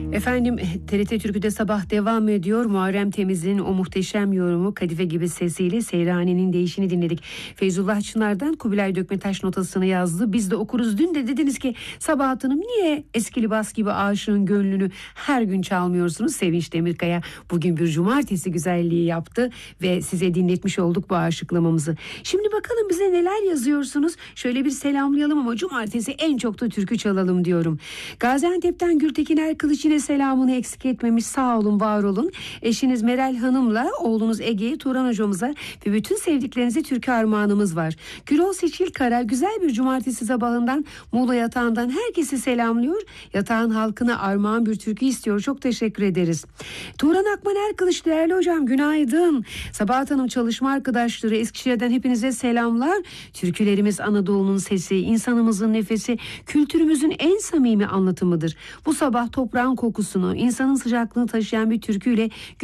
Efendim, TRT Türkü'de sabah devam ediyor. Muharrem Temiz'in o muhteşem yorumu, kadife gibi sesiyle Seyrane'nin değişini dinledik. Feyzullah Çınar'dan Kubilay Dökmetaş notasını yazdı. Biz de okuruz. Dün de dediniz ki Sabahat Hanım niye eski libas gibi aşığın gönlünü her gün çalmıyorsunuz? Sevinç Demirkaya bugün bir cumartesi güzelliği yaptı ve size dinletmiş olduk bu aşıklamamızı. Şimdi bakalım bize neler yazıyorsunuz. Şöyle bir selamlayalım ama cumartesi en çok da türkü çalalım diyorum. Gaziantep'ten Gültekin Erkılıç yine selamını eksik etmemiş. Sağ olun, var olun. Eşiniz Meral Hanım'la oğlunuz Ege'ye, Turan hocamıza ve bütün sevdiklerinize türkü armağanımız var. Gürol Seçil Kara güzel bir cumartesi sabahından Muğla yatağından herkesi selamlıyor. Yatağın halkına armağan bir türkü istiyor. Çok teşekkür ederiz. Turan Akman Erkılıç, değerli hocam günaydın. Sabahat Hanım, çalışma arkadaşları, Eskişehir'den hepinize selamlar. Türkülerimiz Anadolu'nun sesi, insanımızın nefesi, kültürümüzün en samimi anlatımıdır. Bu sabah toprağın kokusunu, insanın sıcaklığını taşıyan bir türküyle